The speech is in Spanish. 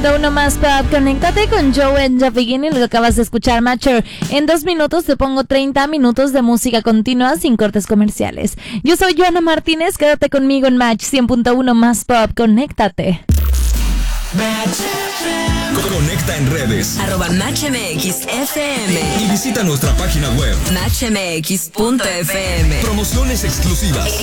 Uno más pop, conéctate con Joe and the Beginning, lo que acabas de escuchar, Matcher. En 2 minutos te pongo 30 minutos de música continua sin cortes comerciales. Yo soy Joana Martínez, quédate conmigo en Match 100.1 más pop, conéctate. Conecta en redes @MatchMXFM y visita nuestra página web MatchMX.fm. Promociones exclusivas.